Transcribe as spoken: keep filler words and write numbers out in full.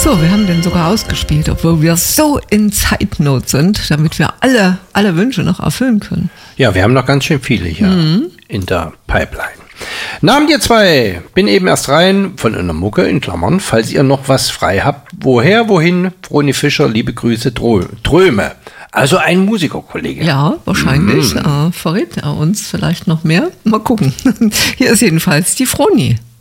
So, wir haben den sogar ausgespielt, obwohl wir so in Zeitnot sind, damit wir alle, alle Wünsche noch erfüllen können. Ja, wir haben noch ganz schön viele hier mhm. in der Pipeline. Namen ihr zwei, bin eben erst rein von einer Mucke in Klammern, falls ihr noch was frei habt. Woher, wohin, Vroni Fischer, liebe Grüße, Tröme. Also ein Musikerkollege. Ja, wahrscheinlich. Mhm. Äh, verrät er uns vielleicht noch mehr. Mal gucken. Hier ist jedenfalls die Vroni.